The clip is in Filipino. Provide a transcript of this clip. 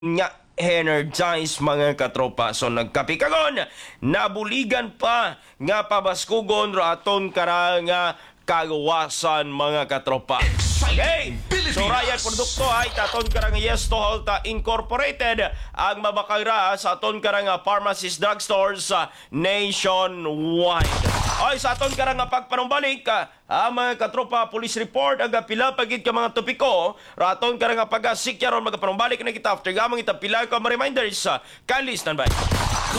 nga energize mga katropa. So nagkapikagon, nabuligan pa nga pabaskugon raton karang nga kagawasan mga katropa. Okay, so Ryan Produkto ay taton karang Yes to Halta Incorporated ang mabakara sa aton karang pharmacies, drugstores nationwide. Ay sa aton karang pagpanumbalik mga katropa police report ang pila pagit ka mga topiko raton karang pagasikyaron magapanumbalik na kita after gamang ita pila ka reminders kalis standby.